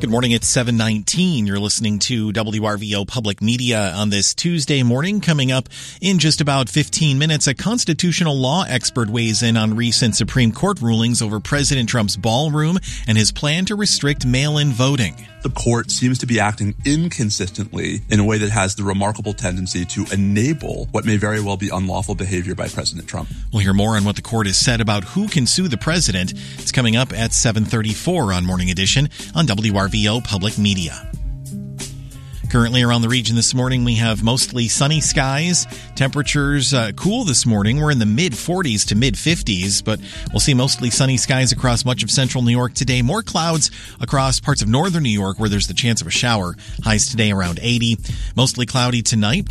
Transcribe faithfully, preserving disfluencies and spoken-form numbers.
Good morning, it's seven nineteen. You're listening to W R V O Public Media on this Tuesday morning. Coming up in just about fifteen minutes, a constitutional law expert weighs in on recent Supreme Court rulings over President Trump's ballroom and his plan to restrict mail-in voting. The court seems to be acting inconsistently in a way that has the remarkable tendency to enable what may very well be unlawful behavior by President Trump. We'll hear more on what the court has said about who can sue the president. It's coming up at seven thirty-four on Morning Edition on W R V O Public Media. Currently around the region this morning, we have mostly sunny skies. Temperatures uh, cool this morning. We're in the mid forties to mid fifties, but we'll see mostly sunny skies across much of central New York today. More clouds across parts of northern New York where there's the chance of a shower. Highs today around eighty. Mostly cloudy tonight.